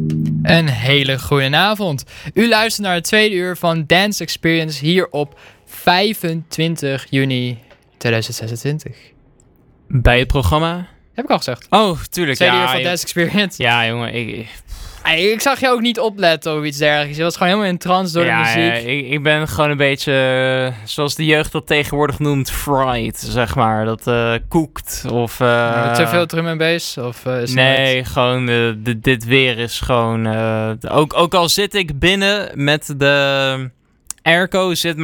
Een hele goede avond. U luistert naar het tweede uur van Dance Experience hier op 25 juni 2026. Bij het programma? Heb ik al gezegd. Oh, tuurlijk. Tweede uur van Dance Experience. Ja, jongen. Ik zag je ook niet opletten of iets dergelijks. Je was gewoon helemaal in trance door de muziek. Ja, ik ben gewoon een beetje, zoals de jeugd dat tegenwoordig noemt, fried, zeg maar. Dat koekt of... te veel drum en bass? Of, nee, gewoon dit weer is gewoon... ook al zit ik binnen met de airco, zit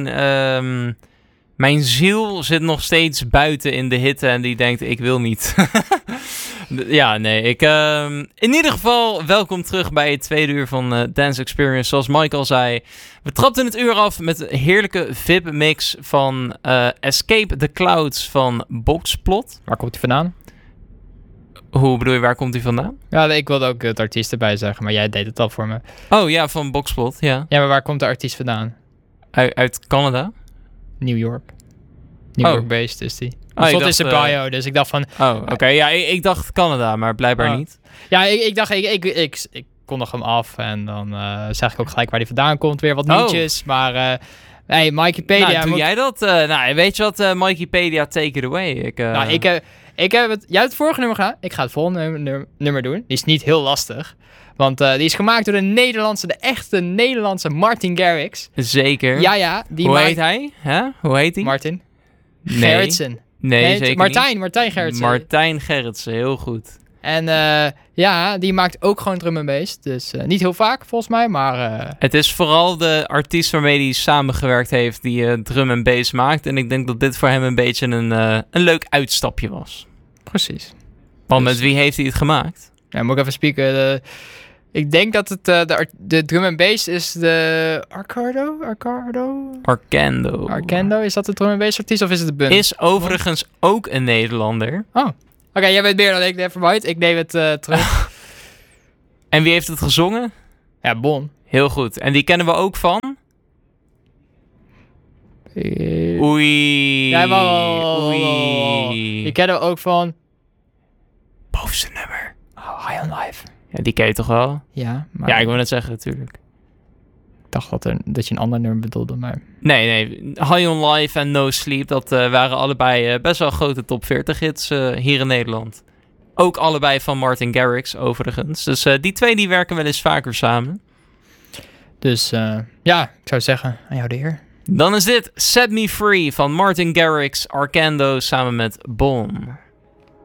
mijn ziel zit nog steeds buiten in de hitte en die denkt, ik wil niet. Ja, nee. In ieder geval, welkom terug bij het tweede uur van Dance Experience. Zoals Mike al zei, we trapten het uur af met een heerlijke VIP-mix van Escape the Clouds van Boxplot. Waar komt hij vandaan? Hoe bedoel je, waar komt hij vandaan? Ja, ik wilde ook het artiest erbij zeggen, maar jij deed het al voor me. Oh ja, van Boxplot, ja. Ja, maar waar komt de artiest vandaan? Uit Canada? New York. New York-based is die. Dat is de bio, dus ik dacht van... Oh, oké. Ja, ik dacht Canada, maar blijkbaar niet. Ja, ik dacht, ik kondig hem af en dan zeg ik ook gelijk waar hij vandaan komt. Weer wat nieuwtjes, maar... hey, Mikeypedia... Nou, doe jij dat? Weet je wat, Mikeypedia, take it away. Ik heb het... Jij hebt het vorige nummer gedaan. Ik ga het volgende nummer doen. Die is niet heel lastig. Want die is gemaakt door de echte Nederlandse Martin Garrix. Zeker. Ja. Hoe heet hij? Hoe heet hij? Martin. Nee. Gerritsen. Nee, zeker Martijn Gerritsen. Martijn Gerritsen, heel goed. En die maakt ook gewoon drum and bass. Dus niet heel vaak volgens mij, maar... Het is vooral de artiest waarmee hij samengewerkt heeft die drum and bass maakt. En ik denk dat dit voor hem een beetje een leuk uitstapje was. Precies. Want met wie heeft hij het gemaakt? Ja, moet ik even spieken. Ik denk dat het de drum and bass is de Arcando. Is dat de drum and bass artiest of is het de Bun? Is overigens ook een Nederlander. Oh. Oké, jij weet meer dan ik. Nevermind. Ik neem het terug. En wie heeft het gezongen? Ja, Bon. Heel goed. En die kennen we ook van? Oei. Ja, Oei. Die kennen we ook van... Bovenste nummer. Oh, High on Life. Ja, die ken je toch wel? Ja, maar... Ja, ik wil net zeggen natuurlijk. Ik dacht dat je een ander nummer bedoelde, maar... Nee. High on Life en No Sleep, dat waren allebei best wel grote top 40 hits hier in Nederland. Ook allebei van Martin Garrix, overigens. Dus die twee die werken wel eens vaker samen. Dus ik zou zeggen, aan jou de eer. Dan is dit Set Me Free van Martin Garrix, Arcando samen met Bon.